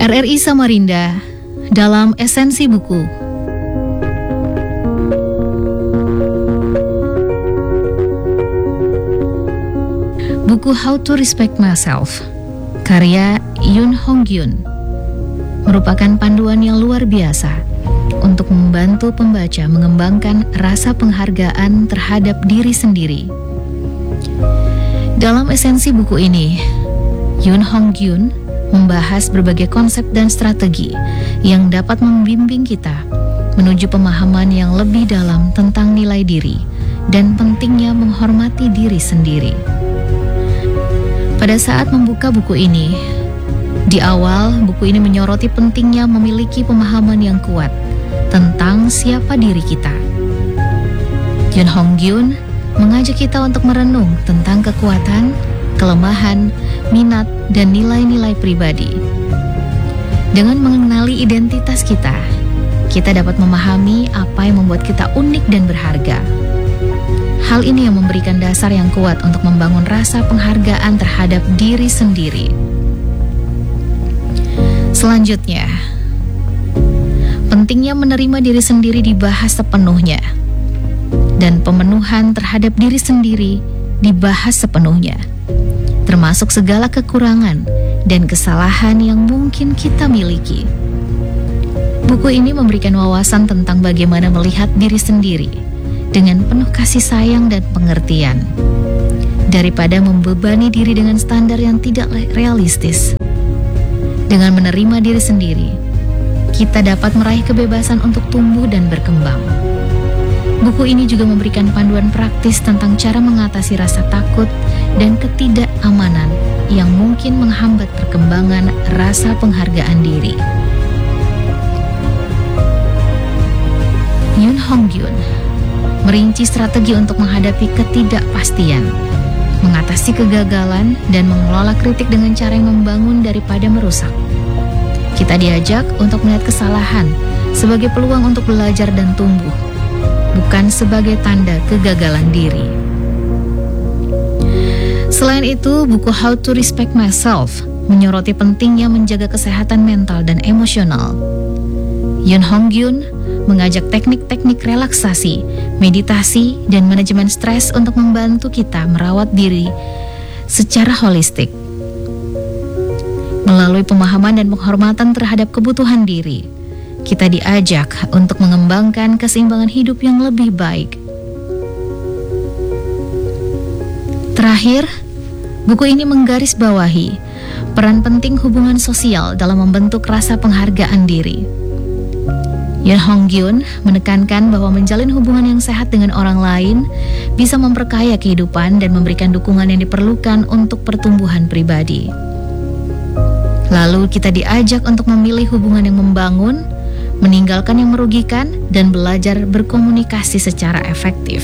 RRI Samarinda dalam esensi buku. Buku How to Respect Myself, karya Yoon Hong-gyun, merupakan panduan yang luar biasa untuk membantu pembaca mengembangkan rasa penghargaan terhadap diri sendiri. Dalam esensi buku ini, Yoon Hong-gyun membahas berbagai konsep dan strategi yang dapat membimbing kita menuju pemahaman yang lebih dalam tentang nilai diri dan pentingnya menghormati diri sendiri. Pada saat membuka buku ini, di awal buku ini menyoroti pentingnya memiliki pemahaman yang kuat tentang siapa diri kita. Yoon Hong-gyun mengajak kita untuk merenung tentang kekuatan, kelemahan, minat, dan nilai-nilai pribadi. Dengan mengenali identitas kita dapat memahami apa yang membuat kita unik dan berharga. Hal ini yang memberikan dasar yang kuat untuk membangun rasa penghargaan terhadap diri sendiri. Selanjutnya, pentingnya menerima diri sendiri dibahas sepenuhnya, dan pemenuhan terhadap diri sendiri dibahas sepenuhnya, termasuk segala kekurangan dan kesalahan yang mungkin kita miliki. Buku ini memberikan wawasan tentang bagaimana melihat diri sendiri dengan penuh kasih sayang dan pengertian, daripada membebani diri dengan standar yang tidak realistis. Dengan menerima diri sendiri, kita dapat meraih kebebasan untuk tumbuh dan berkembang. Buku ini juga memberikan panduan praktis tentang cara mengatasi rasa takut dan ketidakamanan yang mungkin menghambat perkembangan rasa penghargaan diri. Yoon Hong-gyun merinci strategi untuk menghadapi ketidakpastian, mengatasi kegagalan, dan mengelola kritik dengan cara yang membangun daripada merusak. Kita diajak untuk melihat kesalahan sebagai peluang untuk belajar dan tumbuh, bukan sebagai tanda kegagalan diri. Selain itu, buku How to Respect Myself menyoroti pentingnya menjaga kesehatan mental dan emosional. Yoon Hong-gyun mengajak teknik-teknik relaksasi, meditasi, dan manajemen stres untuk membantu kita merawat diri secara holistik. Melalui pemahaman dan penghormatan terhadap kebutuhan diri, kita diajak untuk mengembangkan keseimbangan hidup yang lebih baik. Terakhir, buku ini menggarisbawahi peran penting hubungan sosial dalam membentuk rasa penghargaan diri. Yoon Hong-gyun menekankan bahwa menjalin hubungan yang sehat dengan orang lain bisa memperkaya kehidupan dan memberikan dukungan yang diperlukan untuk pertumbuhan pribadi. Lalu kita diajak untuk memilih hubungan yang membangun, meninggalkan yang merugikan, dan belajar berkomunikasi secara efektif.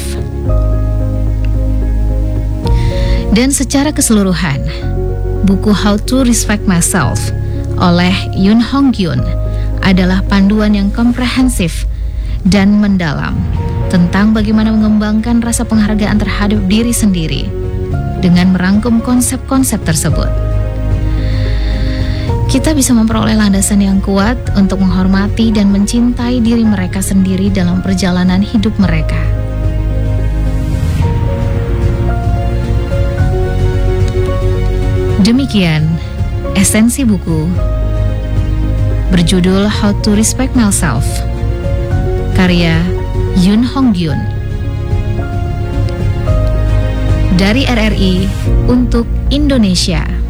Dan secara keseluruhan, buku How to Respect Myself oleh Yoon Hong-gyun adalah panduan yang komprehensif dan mendalam tentang bagaimana mengembangkan rasa penghargaan terhadap diri sendiri dengan merangkum konsep-konsep tersebut. Kita bisa memperoleh landasan yang kuat untuk menghormati dan mencintai diri mereka sendiri dalam perjalanan hidup mereka. Demikian esensi buku berjudul How to Respect Myself, karya Yoon Hong-gyun, dari RRI untuk Indonesia.